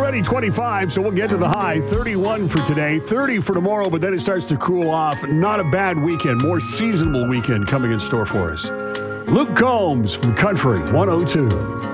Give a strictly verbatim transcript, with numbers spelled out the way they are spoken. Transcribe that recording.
already twenty-five, so we'll get to the high. thirty-one for today, thirty for tomorrow, but then it starts to cool off. Not a bad weekend, more seasonable weekend coming in store for us. Luke Combs from Country one oh two.